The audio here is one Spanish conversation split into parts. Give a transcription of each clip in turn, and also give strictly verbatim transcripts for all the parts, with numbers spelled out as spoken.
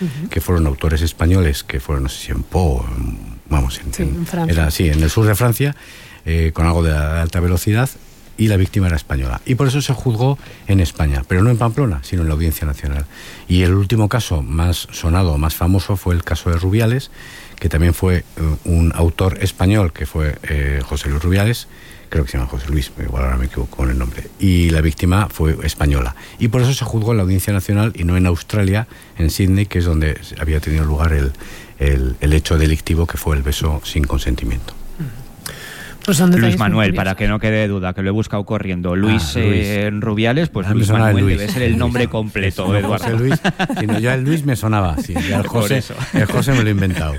uh-huh. que fueron autores españoles, que fueron, no sé si en Po, vamos, en, sí, en, en Francia. Era, sí, en el sur de Francia, eh, con algo de alta velocidad, y la víctima era española. Y por eso se juzgó en España, pero no en Pamplona, sino en la Audiencia Nacional. Y el último caso más sonado, más famoso, fue el caso de Rubiales, que también fue uh, un autor español, que fue eh, José Luis Rubiales, creo que se llama José Luis, igual ahora me equivoco con el nombre, y la víctima fue española. Y por eso se juzgó en la Audiencia Nacional y no en Australia, en Sydney, que es donde había tenido lugar el, el, el hecho delictivo, que fue el beso sin consentimiento. Pues Luis Manuel, para que no quede duda, que lo he buscado corriendo. Luis, ah, Luis. Eh, Rubiales, pues Luis Manuel Luis. Debe ser el nombre completo, no, Eduardo. José Luis, sino ya el Luis me sonaba, sí, ya el José, el José me lo he inventado.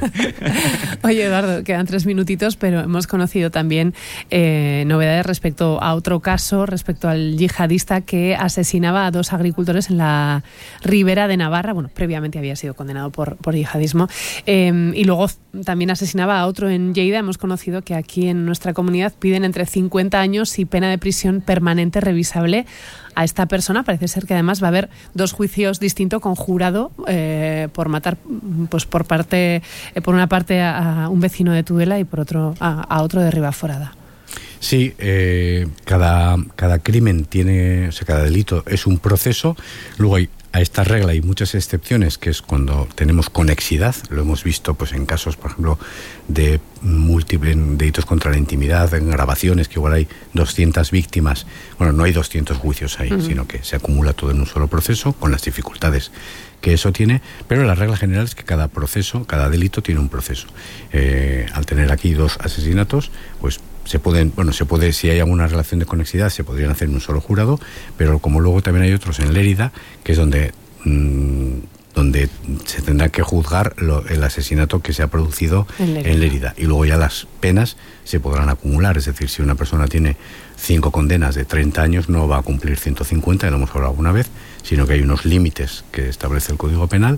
Oye, Eduardo, quedan tres minutitos, pero hemos conocido también eh, novedades respecto a otro caso, respecto al yihadista que asesinaba a dos agricultores en la Ribera de Navarra. Bueno, previamente había sido condenado por, por yihadismo. Eh, y luego también asesinaba a otro en Lleida. Hemos conocido que aquí en nuestra comunidad piden entre cincuenta años y pena de prisión permanente revisable a esta persona. Parece ser que además va a haber dos juicios distintos con jurado eh, por matar, pues por parte, eh, por una parte a, a un vecino de Tudela y por otro a, a otro de Ribaforada. Sí, eh, cada, cada crimen tiene, o sea, cada delito es un proceso. Luego hay a esta regla hay muchas excepciones, que es cuando tenemos conexidad. Lo hemos visto pues en casos, por ejemplo, de múltiples delitos contra la intimidad, en grabaciones, que igual hay doscientas víctimas. Bueno, no hay doscientos juicios ahí, uh-huh. sino que se acumula todo en un solo proceso, con las dificultades que eso tiene, pero la regla general es que cada proceso, cada delito tiene un proceso. Eh, al tener aquí dos asesinatos, pues se pueden, bueno, se puede, si hay alguna relación de conexidad, se podrían hacer en un solo jurado, pero como luego también hay otros en Lérida, que es donde mmm, donde se tendrá que juzgar lo, el asesinato que se ha producido en Lérida. en Lérida. Y luego ya las penas se podrán acumular, es decir, si una persona tiene cinco condenas de treinta años, no va a cumplir ciento cincuenta, ya lo hemos hablado alguna vez, sino que hay unos límites que establece el Código Penal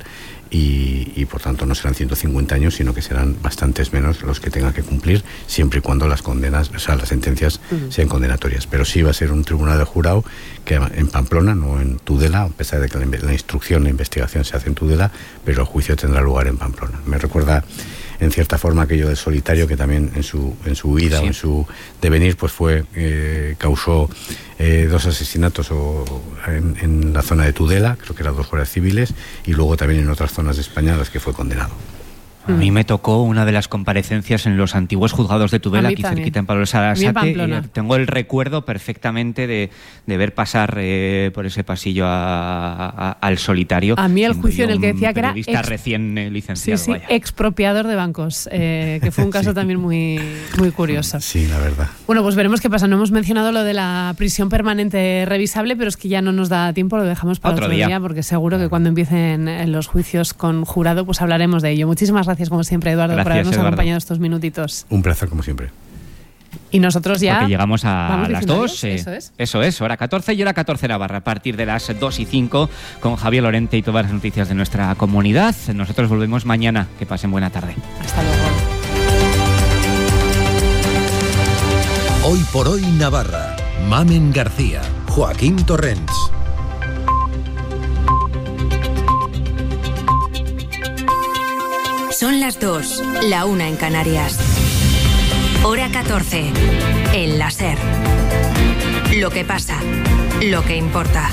y, y por tanto no serán ciento cincuenta años, sino que serán bastantes menos los que tenga que cumplir, siempre y cuando las condenas, o sea, las sentencias uh-huh. sean condenatorias. Pero sí va a ser un tribunal de jurado que en Pamplona, no en Tudela, a pesar de que la, la instrucción, la investigación se hace en Tudela, pero el juicio tendrá lugar en Pamplona. Me recuerda en cierta forma aquello del Solitario, que también en su en su huida sí. o en su devenir pues fue eh, causó eh, dos asesinatos o, en, en la zona de Tudela, creo que eran dos guardias civiles, y luego también en otras zonas de España a las que fue condenado. A mí me tocó una de las comparecencias en los antiguos juzgados de Tudela, aquí también. cerquita en Pablo Sarasate. Tengo el recuerdo perfectamente de, de ver pasar eh, por ese pasillo a, a, al Solitario. A mí el juicio en el que decía que era ex... recién eh, licenciado. Sí, sí, vaya. expropiador de bancos, eh, que fue un caso sí. también muy, muy curioso. Sí, la verdad. Bueno, pues veremos qué pasa. No hemos mencionado lo de la prisión permanente revisable, pero es que ya no nos da tiempo, lo dejamos para otro, otro día. día, porque seguro que cuando empiecen los juicios con jurado, pues hablaremos de ello. Muchísimas gracias. Gracias como siempre, Eduardo, Gracias, por habernos Eduardo. acompañado estos minutitos. Un placer como siempre. Y nosotros ya... Porque llegamos a las dos. Eh, eso es. Eso es, hora catorce y hora catorce Navarra. A partir de las dos y cinco con Javier Lorente y todas las noticias de nuestra comunidad. Nosotros volvemos mañana. Que pasen buena tarde. Hasta luego. Hoy por hoy Navarra. Mamen García. Joaquín Torrents. Son las dos, la una en Canarias. Hora catorce, el la SER. Lo que pasa, lo que importa.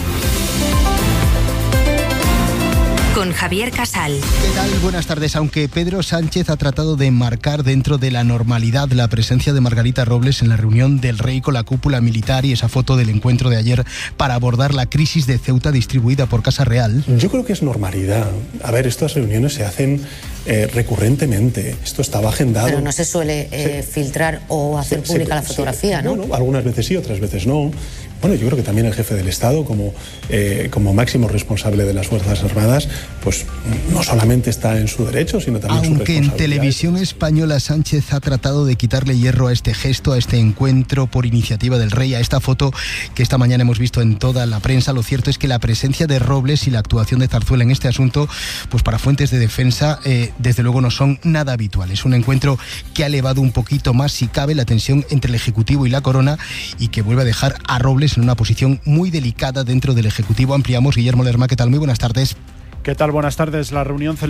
Con Javier Casal. ¿Qué tal? Buenas tardes. Aunque Pedro Sánchez ha tratado de marcar dentro de la normalidad la presencia de Margarita Robles en la reunión del Rey con la cúpula militar y esa foto del encuentro de ayer para abordar la crisis de Ceuta distribuida por Casa Real. Yo creo que es normalidad. A ver, estas reuniones se hacen eh, recurrentemente. Esto estaba agendado. Pero no se suele eh, sí. filtrar o hacer sí, pública sí, la fotografía, sí. ¿no? Bueno, algunas veces sí, otras veces no. Bueno, yo creo que también el jefe del Estado, como, eh, como máximo responsable de las Fuerzas Armadas, pues no solamente está en su derecho, sino también en su responsabilidad. Aunque en Televisión Española Sánchez ha tratado de quitarle hierro a este gesto, a este encuentro por iniciativa del Rey, a esta foto que esta mañana hemos visto en toda la prensa, lo cierto es que la presencia de Robles y la actuación de Zarzuela en este asunto, pues para fuentes de defensa, eh, desde luego no son nada habituales. Un encuentro que ha elevado un poquito más, si cabe, la tensión entre el Ejecutivo y la Corona y que vuelve a dejar a Robles en una posición muy delicada dentro del Ejecutivo. Ampliamos. Guillermo Lerma, ¿qué tal? Muy buenas tardes. ¿Qué tal? Buenas tardes. La reunión